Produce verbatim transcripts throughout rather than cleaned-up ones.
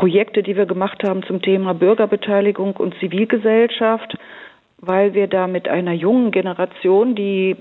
Projekte, die wir gemacht haben zum Thema Bürgerbeteiligung und Zivilgesellschaft, weil wir da mit einer jungen Generation, die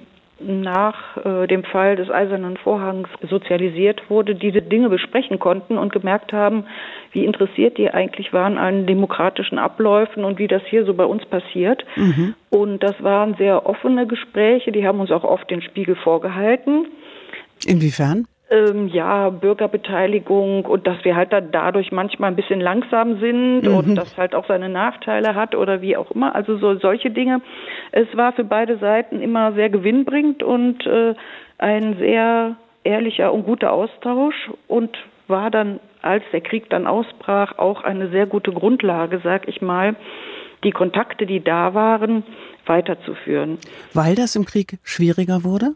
nach äh, dem Fall des Eisernen Vorhangs sozialisiert wurde, diese Dinge besprechen konnten und gemerkt haben, wie interessiert die eigentlich waren an demokratischen Abläufen und wie das hier so bei uns passiert. Mhm. Und das waren sehr offene Gespräche, die haben uns auch oft den Spiegel vorgehalten. Inwiefern? Ähm, ja, Bürgerbeteiligung und dass wir halt dann dadurch manchmal ein bisschen langsam sind mhm. und das halt auch seine Nachteile hat oder wie auch immer. Also so solche Dinge. Es war für beide Seiten immer sehr gewinnbringend und äh, ein sehr ehrlicher und guter Austausch und war dann, als der Krieg dann ausbrach, auch eine sehr gute Grundlage, sag ich mal, die Kontakte, die da waren, weiterzuführen. Weil das im Krieg schwieriger wurde?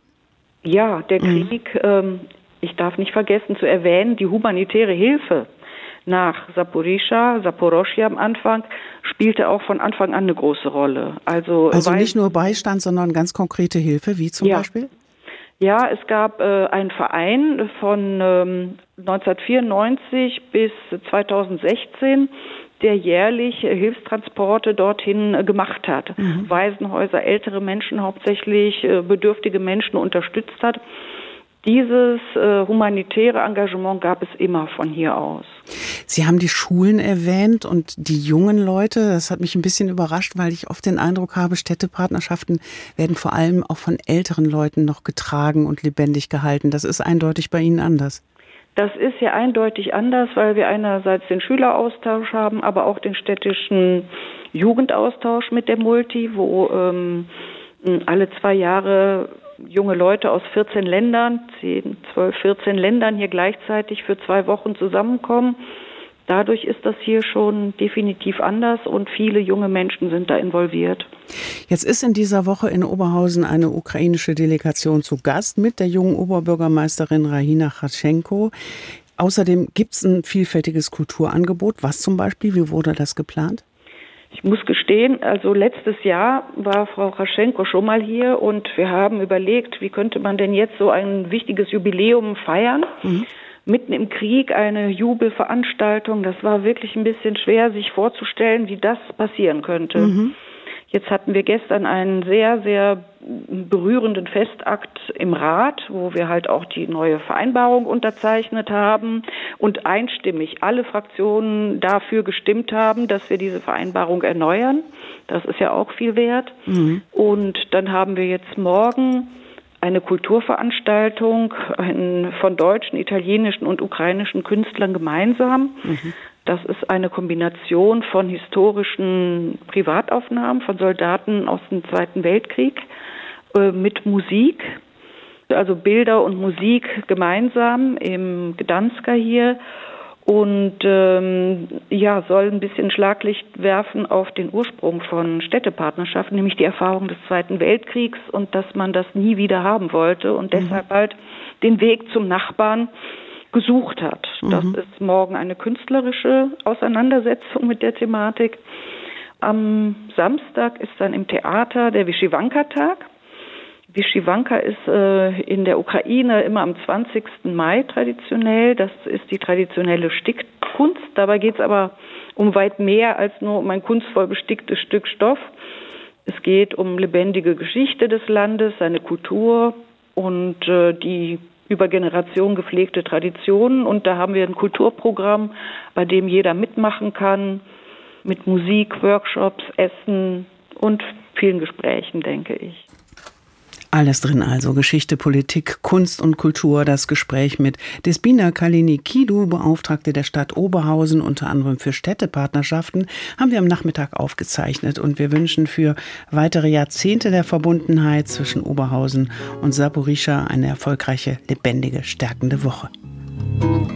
Ja, der mhm. Krieg... Ähm, Ich darf nicht vergessen zu erwähnen, die humanitäre Hilfe nach Saporischschja, Saporoschschja am Anfang, spielte auch von Anfang an eine große Rolle. Also, also nicht nur Beistand, sondern ganz konkrete Hilfe, wie zum ja. Beispiel? Ja, es gab äh, einen Verein von ähm, neunzehnhundertvierundneunzig bis zweitausendsechzehn, der jährlich äh, Hilfstransporte dorthin äh, gemacht hat. Mhm. Waisenhäuser, ältere Menschen hauptsächlich, äh, bedürftige Menschen unterstützt hat. Dieses äh, humanitäre Engagement gab es immer von hier aus. Sie haben die Schulen erwähnt und die jungen Leute. Das hat mich ein bisschen überrascht, weil ich oft den Eindruck habe, Städtepartnerschaften werden vor allem auch von älteren Leuten noch getragen und lebendig gehalten. Das ist eindeutig bei Ihnen anders. Das ist ja eindeutig anders, weil wir einerseits den Schüleraustausch haben, aber auch den städtischen Jugendaustausch mit der Multi, wo ähm, alle zwei Jahre junge Leute aus vierzehn Ländern, zehn, zwölf, vierzehn Ländern hier gleichzeitig für zwei Wochen zusammenkommen. Dadurch ist das hier schon definitiv anders und viele junge Menschen sind da involviert. Jetzt ist in dieser Woche in Oberhausen eine ukrainische Delegation zu Gast mit der jungen Oberbürgermeisterin Rahina Chadschenko. Außerdem gibt es ein vielfältiges Kulturangebot. Was zum Beispiel? Wie wurde das geplant? Ich muss gestehen, also letztes Jahr war Frau Chadschenko schon mal hier und wir haben überlegt, wie könnte man denn jetzt so ein wichtiges Jubiläum feiern? Mhm. Mitten im Krieg eine Jubelveranstaltung, das war wirklich ein bisschen schwer, sich vorzustellen, wie das passieren könnte. Mhm. Jetzt hatten wir gestern einen sehr, sehr berührenden Festakt im Rat, wo wir halt auch die neue Vereinbarung unterzeichnet haben und einstimmig alle Fraktionen dafür gestimmt haben, dass wir diese Vereinbarung erneuern. Das ist ja auch viel wert. Mhm. Und dann haben wir jetzt morgen eine Kulturveranstaltung ein, von deutschen, italienischen und ukrainischen Künstlern gemeinsam. Mhm. Das ist eine Kombination von historischen Privataufnahmen von Soldaten aus dem Zweiten Weltkrieg äh, mit Musik, also Bilder und Musik gemeinsam im Gdanska hier und ähm, ja, soll ein bisschen Schlaglicht werfen auf den Ursprung von Städtepartnerschaften, nämlich die Erfahrung des Zweiten Weltkriegs und dass man das nie wieder haben wollte und mhm. deshalb halt den Weg zum Nachbarn gesucht hat. Mhm. Das ist morgen eine künstlerische Auseinandersetzung mit der Thematik. Am Samstag ist dann im Theater der Vyshyvanka-Tag. Vyshyvanka ist äh, in der Ukraine immer am zwanzigsten Mai traditionell. Das ist die traditionelle Stickkunst. Dabei geht es aber um weit mehr als nur um ein kunstvoll besticktes Stück Stoff. Es geht um lebendige Geschichte des Landes, seine Kultur und äh, die über Generationen gepflegte Traditionen. Und da haben wir ein Kulturprogramm, bei dem jeder mitmachen kann, mit Musik, Workshops, Essen und vielen Gesprächen, denke ich. Alles drin also, Geschichte, Politik, Kunst und Kultur, das Gespräch mit Despina Kalinikidou, Beauftragte der Stadt Oberhausen, unter anderem für Städtepartnerschaften, haben wir am Nachmittag aufgezeichnet und wir wünschen für weitere Jahrzehnte der Verbundenheit zwischen Oberhausen und Saporischschja eine erfolgreiche, lebendige, stärkende Woche.